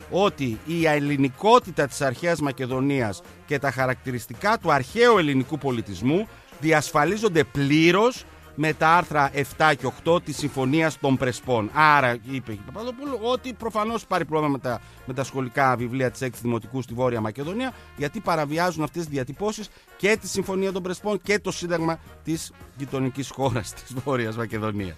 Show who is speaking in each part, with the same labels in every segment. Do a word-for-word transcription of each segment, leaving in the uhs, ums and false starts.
Speaker 1: ότι η ελληνικότητα της αρχαίας Μακεδονίας και τα χαρακτηριστικά του αρχαίου ελληνικού πολιτισμού διασφαλίζονται πλήρως με τα άρθρα επτά και οκτώ της Συμφωνίας των Πρεσπών. Άρα, είπε η Παπαδοπούλου, ότι προφανώς υπάρχει πρόβλημα με τα, με τα σχολικά βιβλία της έκτης Δημοτικού στη Βόρεια Μακεδονία, γιατί παραβιάζουν αυτές τις διατυπώσεις και τη Συμφωνία των Πρεσπών και το Σύνταγμα της γειτονικής χώρας της Βόρειας Μακεδονίας.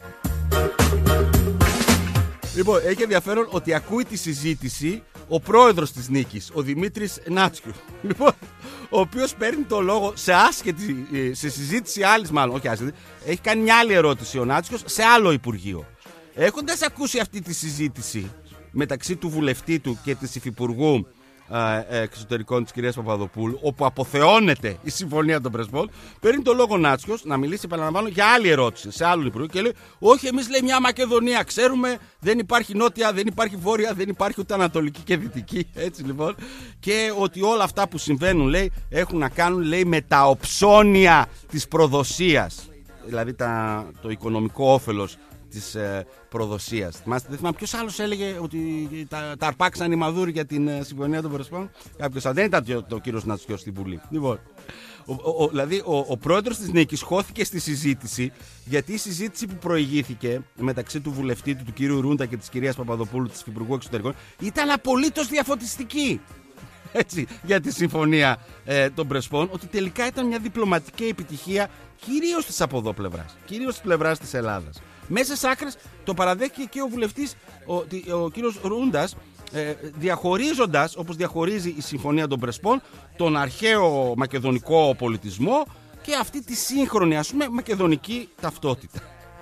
Speaker 1: Λοιπόν, έχει ενδιαφέρον ότι ακούει τη συζήτηση ο πρόεδρος της Νίκης, ο Δημήτρης Νάτσιου. Λοιπόν, ο οποίος παίρνει το λόγο σε άσχετη, σε συζήτηση άλλης μάλλον, όχι άσχετη, έχει κάνει μια άλλη ερώτηση ο Νάτσιος σε άλλο Υπουργείο. Έχοντας ακούσει αυτή τη συζήτηση μεταξύ του βουλευτή του και της υφυπουργού εξωτερικών της κυρίας Παπαδοπούλου, όπου αποθεώνεται η Συμφωνία των Πρεσπών, παίρνει το λόγο Νάτσιος να μιλήσει, επαναλαμβάνω, για άλλη ερώτηση σε άλλον υπουργό και λέει: όχι, εμείς, λέει, μια Μακεδονία ξέρουμε, δεν υπάρχει νότια, δεν υπάρχει βόρεια, δεν υπάρχει ούτε ανατολική και δυτική. Έτσι λοιπόν. Και ότι όλα αυτά που συμβαίνουν, λέει, έχουν να κάνουν, λέει, με τα οψώνια της προδοσίας. Δηλαδή τα, το οικονομικό όφελος της ε, προδοσίας. Θυμάστε, δεν θυμάμαι ποιος άλλος έλεγε ότι τα, τα αρπάξαν οι Μαδούροι για την ε, Συμφωνία των Πρεσπών. Κάποιος άλλος. Δεν ήταν το, το κύριος Νατσιός στην Βουλή. Λοιπόν, ο, ο, δηλαδή ο, ο πρόεδρος της Νίκης χώθηκε στη συζήτηση, γιατί η συζήτηση που προηγήθηκε μεταξύ του βουλευτή του, του κύριου Ρούντα και της κυρίας Παπαδοπούλου, της Υπουργού Εξωτερικών, ήταν απολύτως διαφωτιστική. Έτσι, για τη Συμφωνία ε, των Πρεσπών, ότι τελικά ήταν μια διπλωματική επιτυχία κυρίως της από εδώ πλευράς, κυρίως της πλευράς της Ελλάδας. Μέσα σε άκρες το παραδέχθηκε και ο βουλευτής, ο, ο κύριος Ρούντας, ε, διαχωρίζοντας, όπως διαχωρίζει η Συμφωνία των Πρεσπών, τον αρχαίο μακεδονικό πολιτισμό και αυτή τη σύγχρονη, ας πούμε, μακεδονική ταυτότητα.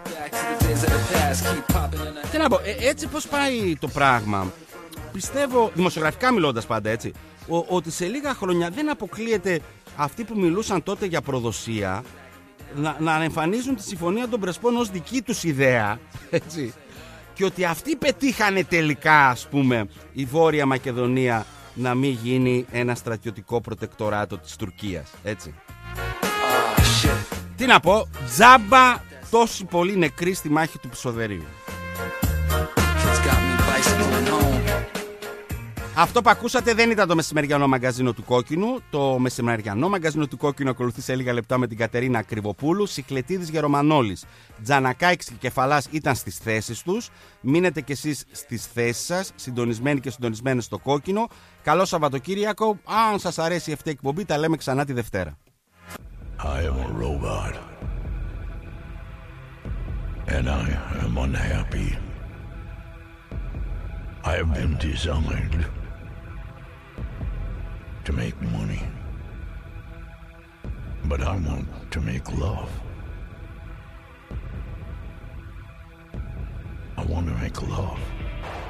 Speaker 1: Τι να πω, ε, έτσι πώς πάει το πράγμα. Πιστεύω, δημοσιογραφικά μιλώντας πάντα έτσι, ο, ότι σε λίγα χρόνια δεν αποκλείεται αυτοί που μιλούσαν τότε για προδοσία να, να εμφανίζουν τη Συμφωνία των Πρεσπών ως δική τους ιδέα, έτσι, και ότι αυτοί πετύχανε τελικά, ας πούμε, η Βόρεια Μακεδονία να μην γίνει ένα στρατιωτικό προτεκτοράτο της Τουρκίας, έτσι. Oh, τι να πω, τζάμπα τόσοι πολλοί νεκροί στη μάχη του Ψωδερίου. Αυτό που ακούσατε δεν ήταν το μεσημεριανό μαγκαζίνο του Κόκκινου. Το μεσημεριανό μαγκαζίνο του Κόκκινου ακολουθεί σε λίγα λεπτά με την Κατερίνα Ακριβοπούλου. Σιχλετίδης, Γερομανόλης, Τζανακάκης και Κεφαλάς ήταν στις θέσεις τους. Μείνετε κι εσείς στις θέσεις σας, συντονισμένοι και συντονισμένοι στο Κόκκινο. Καλό Σαββατοκύριακο. Αν σας αρέσει αυτή η εκπομπή, τα λέμε ξανά τη Δευτέρα.
Speaker 2: I am a robot. And I am unhappy. I have been designed to make money, but I want to make love. I want to make love.